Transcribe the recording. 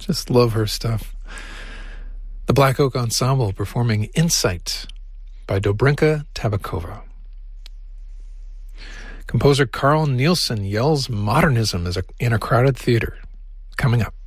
Just love her stuff. The Black Oak Ensemble performing Insight by Dobrinka Tabakova. Composer Carl Nielsen yells modernism in a crowded theater. Coming up.